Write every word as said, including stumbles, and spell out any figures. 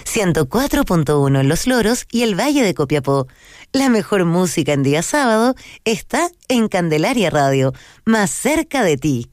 ciento cuatro punto uno en Los Loros y el Valle de Copiapó. La mejor música en día sábado está en Candelaria Radio, más cerca de ti.